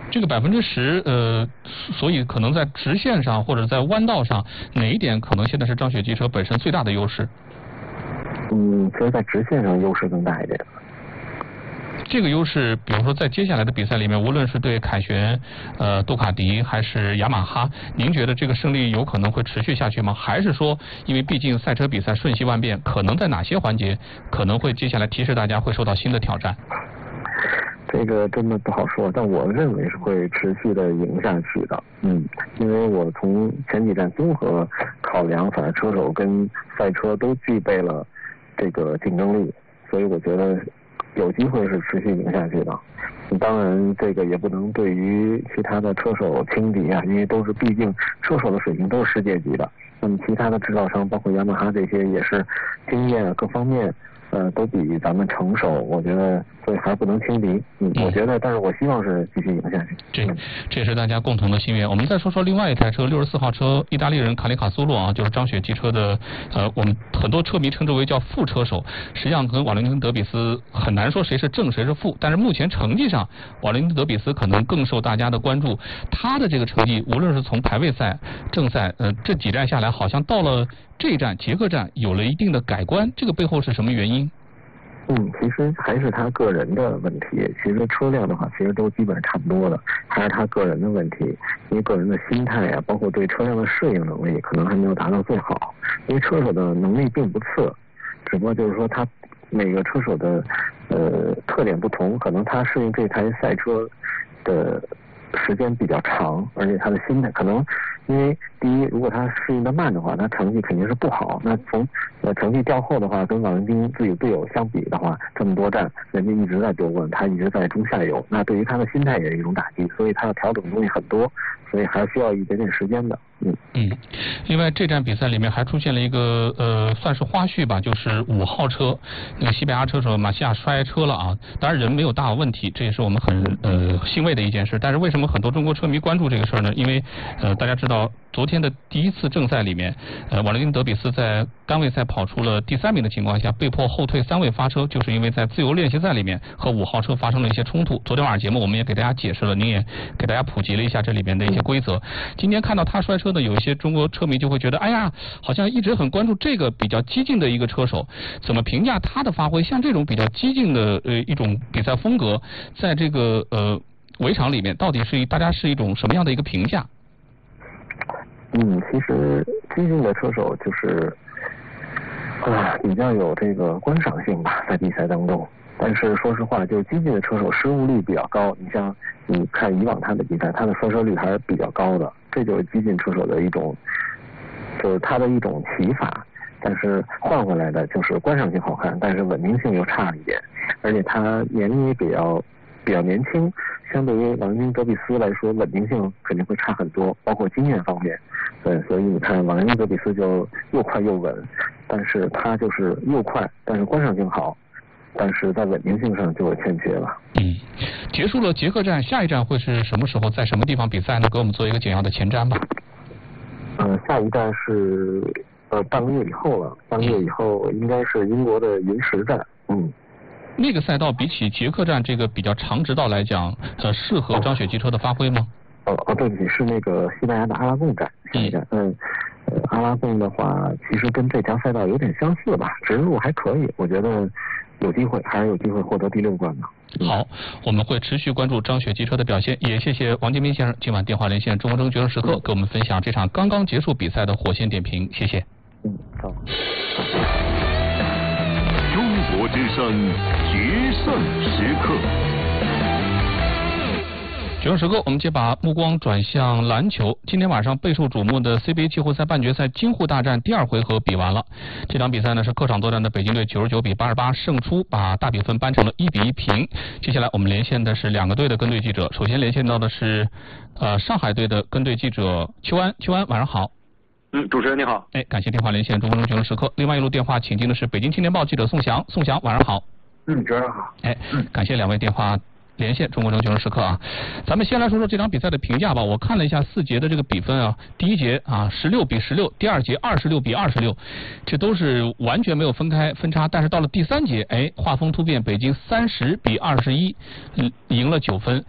这个10%，所以可能在直线上或者在弯道上，哪一点可能现在是张雪机车本身最大的优势？ 其实在直线上优势更大一点。 这个优势，比如说在接下来的比赛里面，无论是对凯旋、杜卡迪还是雅马哈，您觉得这个胜利有可能会持续下去吗？还是说，因为毕竟赛车比赛瞬息万变，可能在哪些环节可能会接下来提示大家会受到新的挑战？ 这个真的不好说，但我认为是会持续的赢下去的。因为我从前几站综合考量，反正车手跟赛车都具备了这个竞争力，所以我觉得有机会是持续赢下去的。当然，这个也不能对于其他的车手轻敌啊，因为毕竟车手的水平都是世界级的。那么其他的制造商，包括雅马哈这些，也是经验各方面都比咱们成熟，我觉得，所以还不能轻敌。我觉得，但是我希望是继续赢下去。 这也是大家共同的心愿。我们再说说另外一台车，64号车，意大利人卡里卡苏洛啊，就是张雪机车的，我们很多车迷称之为叫副车手。实际上跟瓦伦丁德比斯很难说谁是正谁是副，但是目前成绩上，瓦伦丁德比斯可能更受大家的关注。他的这个成绩，无论是从排位赛、正赛，这几站下来，好像到了这一站捷克站有了一定的改观，这个背后是什么原因？ 其实还是他个人的问题。其实车辆的话，其实都基本上差不多的，还是他个人的问题。因为个人的心态啊，包括对车辆的适应能力，可能还没有达到最好。因为车手的能力并不次，只不过就是说他每个车手的特点不同，可能他适应这台赛车的时间比较长，而且他的心态可能，因为第一，如果他适应的慢的话，那成绩肯定是不好。那从成绩掉后的话，跟瓦伦丁自己队友相比的话，这么多站，人家一直在夺冠，他一直在中下游，那对于他的心态也是一种打击，所以他要调整的东西很多，所以还需要一点点时间的。 另外这站比赛里面还出现了一个算是花絮吧，就是5号车那个西班牙车手马西亚摔车了啊，当然人没有大问题，这也是我们很欣慰的一件事。但是为什么很多中国车迷关注这个事儿呢？因为大家知道昨天的第一次正赛里面，瓦伦丁德比斯在杆位赛跑出了第3名的情况下，被迫后退3位发车，就是因为在自由练习赛里面和5号车发生了一些冲突。昨天晚上节目我们也给大家解释了，您也给大家普及了一下这里面的一些规则。今天看到他摔车的有一些中国车迷就会觉得，哎呀，好像一直很关注这个比较激进的一个车手，怎么评价他的发挥？像这种比较激进的一种比赛风格，在这个围场里面，到底是大家是一种什么样的一个评价？ 其实激进的车手就是比较有这个观赏性吧，在比赛当中。但是说实话，就是激进的车手失误率比较高。你像你看以往他的比赛，他的摔车率还是比较高的，这就是激进车手的一种，就是他的一种骑法。但是换回来的就是观赏性好看，但是稳定性又差了一点，而且他年龄也比较年轻，相对于瓦伦丁德比斯来说，稳定性肯定会差很多，包括经验方面。对，所以你看瓦伦丁德比斯就又快又稳，但是他就是又快，但是观赏性好，但是在稳定性上就有欠缺了。 结束了捷克站，下一站会是什么时候，在什么地方比赛呢？给我们做一个简要的前瞻吧。 下一站是半个月以后了，半个月以后应该是英国的云石站。 那个赛道比起捷克站这个比较长直道来讲，适合张雪机车的发挥吗？ 对不起，是那个西班牙的阿拉贡站。阿拉贡的话，其实跟这条赛道有点相似吧，直路还可以，我觉得还是有机会获得第6冠的。 好，我们会持续关注张雪机车的表现，也谢谢王金斌先生今晚电话连线中国争决胜时刻，给我们分享这场刚刚结束比赛的火线点评，谢谢。 好。 中国之声决胜时刻。 决胜时刻，我们接把目光转向篮球。今天晚上备受瞩目的 CBA 季后赛半决赛京沪大战第2回合比完了。这场比赛呢是客场作战的北京队99比88胜出，把大比分扳成了1比1平。接下来我们连线的是2个队的跟队记者，首先连线到的是上海队的跟队记者邱安。邱安，晚上好。 主持人你好。 感谢电话连线中国决胜时刻。另外一路电话请进的是北京青年报记者宋翔。宋翔，晚上好。 主持人好。 感谢2位电话连线中国争决胜时刻啊。咱们先来说说这场比赛的评价吧。我看了一下4节的这个比分啊，第1节16比16，第2节26比26，这都是完全没有分差。但是到了第3节，画风突变，北京30比21赢了9分。